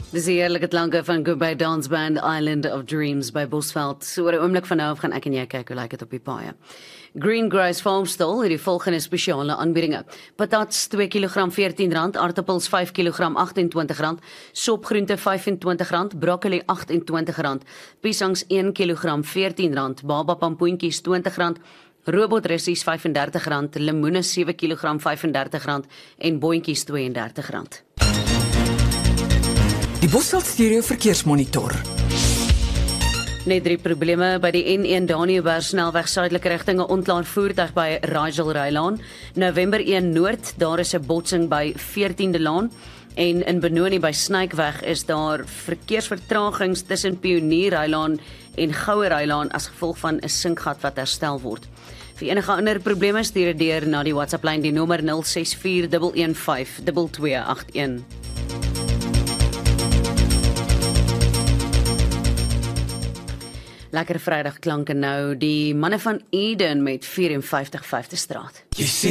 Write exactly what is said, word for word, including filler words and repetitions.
Dis die heerlike klanke van Goodbye Dance Band Island of Dreams by Bosveld. So oor 'n oomblik van nou af gaan ek en jy kyk hoe lyk dit op die paaie. Greengrass Farmstall het die volgende spesiale aanbiedinge. Patats twee kilogram veertien rand, aartappels vyf kilogram agt en twintig rand, sopgroente vyf en twintig rand, broccoli agt en twintig rand, piesangs een kilogram veertien rand, baba pampoentjies twintig rand, robotrissies vyf en dertig rand, lemoene sewe kilogram vyf en dertig rand en boontjies twee en dertig rand. Die Bosveld Stereo Verkeersmonitor. Net drie probleme by die N een Daniëberg snelweg suidelike rigting, 'n onklaar voertuig by Rigel Rylaan. November een Noord, daar is 'n botsing by veertiende Laan. En in Benoni by Snykeweg is daar verkeersvertragings tussen Pionier Rylaan en Goue Rylaan as gevolg van 'n sinkgat wat herstel word. Vir enige ander probleme stuur dit deur na die WhatsApp lyn die nommer nul ses vier een een vyf twee twee agt een. Lekker Vrydag klanke nou, die manne van Eden met vyf vyf vyfde Straat.